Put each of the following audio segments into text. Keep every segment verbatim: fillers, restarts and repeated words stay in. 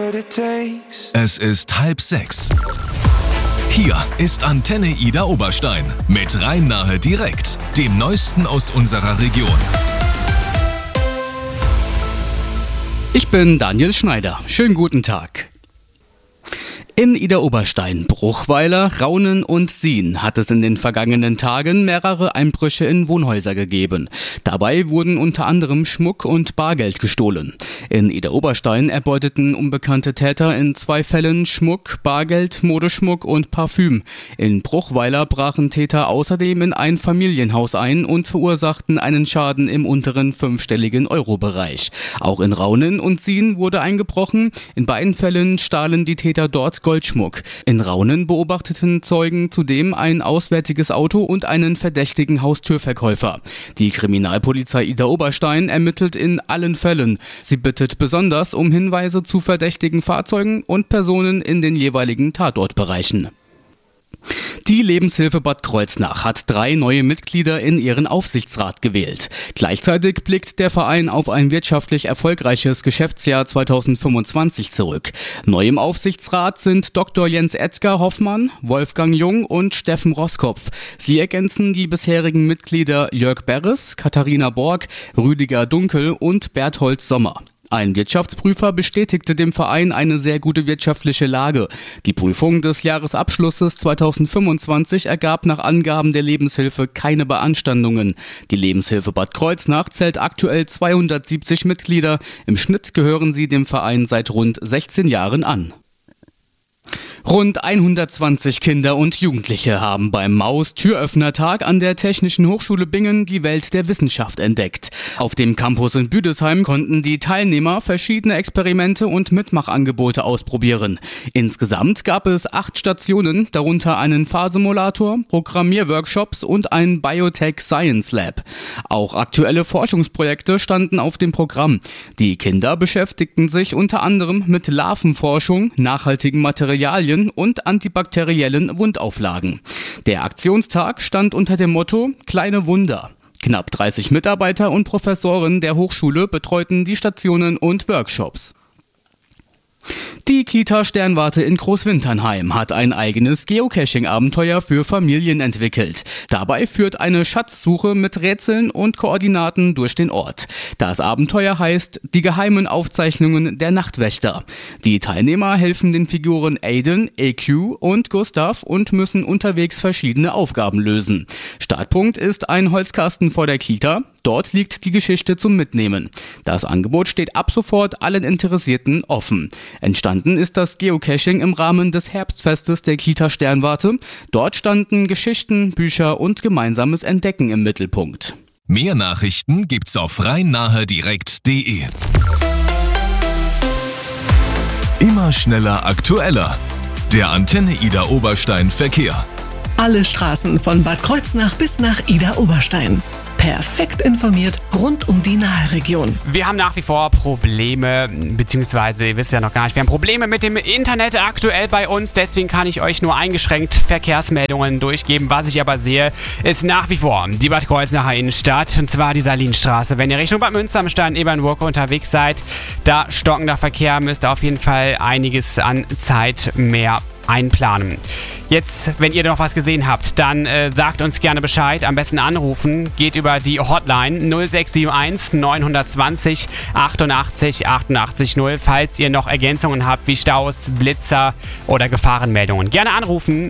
Es ist halb sechs. Hier ist Antenne Ida Oberstein mit Rhein-Nahe direkt, dem Neuesten aus unserer Region. Ich bin Daniel Schneider. Schönen guten Tag. In Ida Oberstein, Bruchweiler, Raunen und Sien hat es in den vergangenen Tagen mehrere Einbrüche in Wohnhäuser gegeben. Dabei wurden unter anderem Schmuck und Bargeld gestohlen. In Ida Oberstein erbeuteten unbekannte Täter in zwei Fällen Schmuck, Bargeld, Modeschmuck und Parfüm. In Bruchweiler brachen Täter außerdem in ein Familienhaus ein und verursachten einen Schaden im unteren fünfstelligen Euro-Bereich. Auch in Raunen und Sien wurde eingebrochen. In beiden Fällen stahlen die Täter dort Goldschmuck. In Raunen beobachteten Zeugen zudem ein auswärtiges Auto und einen verdächtigen Haustürverkäufer. Die Kriminalpolizei Ida Oberstein ermittelt in allen Fällen. Sie bittet besonders um Hinweise zu verdächtigen Fahrzeugen und Personen in den jeweiligen Tatortbereichen. Die Lebenshilfe Bad Kreuznach hat drei neue Mitglieder in ihren Aufsichtsrat gewählt. Gleichzeitig blickt der Verein auf ein wirtschaftlich erfolgreiches Geschäftsjahr zweitausendfünfundzwanzig zurück. Neu im Aufsichtsrat sind Doktor Jens Edgar Hoffmann, Wolfgang Jung und Steffen Roskopf. Sie ergänzen die bisherigen Mitglieder Jörg Berres, Katharina Borg, Rüdiger Dunkel und Berthold Sommer. Ein Wirtschaftsprüfer bestätigte dem Verein eine sehr gute wirtschaftliche Lage. Die Prüfung des Jahresabschlusses zweitausendfünfundzwanzig ergab nach Angaben der Lebenshilfe keine Beanstandungen. Die Lebenshilfe Bad Kreuznach zählt aktuell zweihundertsiebzig Mitglieder. Im Schnitt gehören sie dem Verein seit rund sechzehn Jahren an. Rund hundertzwanzig Kinder und Jugendliche haben beim Maus-Türöffnertag an der Technischen Hochschule Bingen die Welt der Wissenschaft entdeckt. Auf dem Campus in Büdesheim konnten die Teilnehmer verschiedene Experimente und Mitmachangebote ausprobieren. Insgesamt gab es acht Stationen, darunter einen Fahrsimulator, Programmierworkshops und ein Biotech Science Lab. Auch aktuelle Forschungsprojekte standen auf dem Programm. Die Kinder beschäftigten sich unter anderem mit Larvenforschung, nachhaltigen Materialien und antibakteriellen Wundauflagen. Der Aktionstag stand unter dem Motto Kleine Wunder. Knapp dreißig Mitarbeiter und Professoren der Hochschule betreuten die Stationen und Workshops. Die Kita Sternwarte in Großwinternheim hat ein eigenes Geocaching-Abenteuer für Familien entwickelt. Dabei führt eine Schatzsuche mit Rätseln und Koordinaten durch den Ort. Das Abenteuer heißt Die geheimen Aufzeichnungen der Nachtwächter. Die Teilnehmer helfen den Figuren Aiden, A Q und Gustav und müssen unterwegs verschiedene Aufgaben lösen. Startpunkt ist ein Holzkasten vor der Kita. Dort liegt die Geschichte zum Mitnehmen. Das Angebot steht ab sofort allen Interessierten offen. Entstanden ist das Geocaching im Rahmen des Herbstfestes der Kita Sternwarte. Dort standen Geschichten, Bücher und gemeinsames Entdecken im Mittelpunkt. Mehr Nachrichten gibt's auf rhein-nahe direkt punkt de. Immer schneller, aktueller. Der Antenne Ida Oberstein Verkehr. Alle Straßen von Bad Kreuznach bis nach Ida Oberstein. Perfekt informiert rund um die Nahe-Region. Wir haben nach wie vor Probleme, beziehungsweise ihr wisst ja noch gar nicht, wir haben Probleme mit dem Internet aktuell bei uns, deswegen kann ich euch nur eingeschränkt Verkehrsmeldungen durchgeben. Was ich aber sehe, ist nach wie vor die Bad Kreuznacher Innenstadt, und zwar die Salinstraße. Wenn ihr Richtung Bad Münster am Stand Ebernburg unterwegs seid, da stockender Verkehr, müsst ihr auf jeden Fall einiges an Zeit mehr einplanen. Jetzt, wenn ihr noch was gesehen habt, dann äh, sagt uns gerne Bescheid. Am besten anrufen. Geht über die Hotline null sechs sieben eins neun zwei null achtundachtzig achtundachtzig null, falls ihr noch Ergänzungen habt wie Staus, Blitzer oder Gefahrenmeldungen. Gerne anrufen.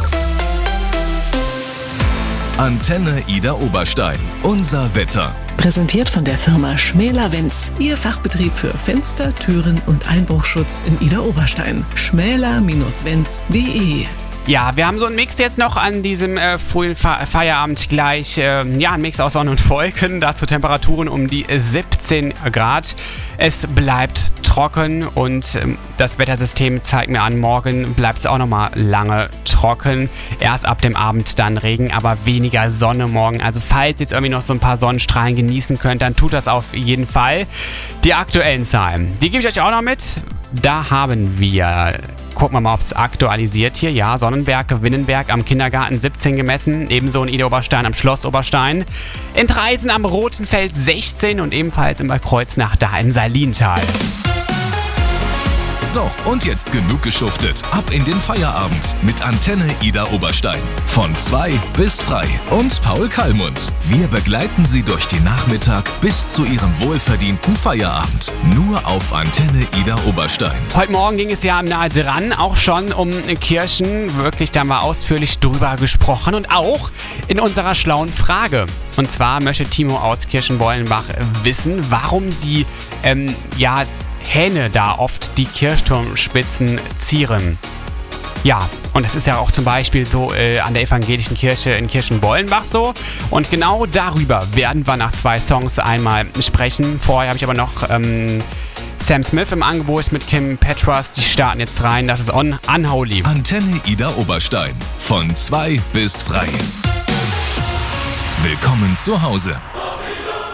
Antenne Ida Oberstein. Unser Wetter. Präsentiert von der Firma Schmäler-Wenz. Ihr Fachbetrieb für Fenster, Türen und Einbruchschutz in Ida Oberstein. schmäler Bindestrich wenz punkt de. Ja, wir haben so einen Mix jetzt noch an diesem äh, frühen Fe- Feierabend gleich. Äh, ja, ein Mix aus Sonne und Wolken. Dazu Temperaturen um die siebzehn Grad. Es bleibt trocken und ähm, das Wettersystem zeigt mir an, morgen bleibt es auch nochmal lange trocken. Erst ab dem Abend dann Regen, aber weniger Sonne morgen. Also falls ihr jetzt irgendwie noch so ein paar Sonnenstrahlen genießen könnt, dann tut das auf jeden Fall. Die aktuellen Zahlen, die gebe ich euch auch noch mit. Da haben wir... Gucken wir mal, ob es aktualisiert hier. Ja, Sonnenberg, Winnenberg am Kindergarten siebzehn gemessen. Ebenso in Ida Oberstein am Schloss Oberstein. In Traisen am Rotenfeld sechzehn und ebenfalls in Bad Kreuznach da im Salintal. So, und jetzt genug geschuftet. Ab in den Feierabend mit Antenne Ida Oberstein. Von zwei bis frei. Und Paul Kallmund. Wir begleiten Sie durch den Nachmittag bis zu Ihrem wohlverdienten Feierabend. Nur auf Antenne Ida Oberstein. Heute Morgen ging es ja nahe dran, auch schon um Kirchen. Wirklich, da haben wir ausführlich drüber gesprochen. Und auch in unserer schlauen Frage. Und zwar möchte Timo aus Kirchenbollenbach wissen, warum die, ähm, ja, Hähne da oft die Kirchturmspitzen zieren. Ja, und das ist ja auch zum Beispiel so äh, an der evangelischen Kirche in Kirchenbollenbach so. Und genau darüber werden wir nach zwei Songs einmal sprechen. Vorher habe ich aber noch ähm, Sam Smith im Angebot mit Kim Petras. Die starten jetzt rein. Das ist On Unholy. Antenne Ida Oberstein. Von zwei bis frei. Willkommen zu Hause.